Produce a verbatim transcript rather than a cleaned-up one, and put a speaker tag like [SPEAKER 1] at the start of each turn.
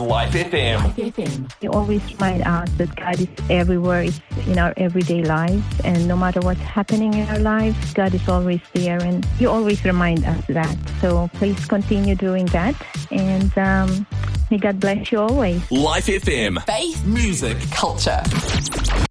[SPEAKER 1] Life F M.
[SPEAKER 2] Life F M.
[SPEAKER 3] You always remind us that God is everywhere, is in our everyday lives, and no matter what's happening in our lives, God is always there, and you always remind us that. So please continue doing that, and um, may God bless you always.
[SPEAKER 1] Life F M.
[SPEAKER 2] Faith,
[SPEAKER 1] music,
[SPEAKER 2] culture.